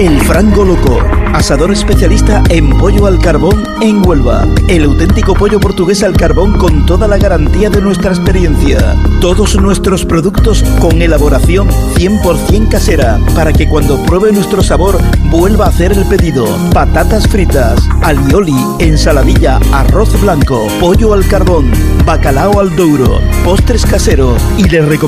El Frango Loco, asador especialista en pollo al carbón en Huelva. El auténtico pollo portugués al carbón con toda la garantía de nuestra experiencia. Todos nuestros productos con elaboración 100% casera, para que cuando pruebe nuestro sabor vuelva a hacer el pedido. Patatas fritas, alioli, ensaladilla, arroz blanco, pollo al carbón, bacalao al douro, postres caseros y les recomendamos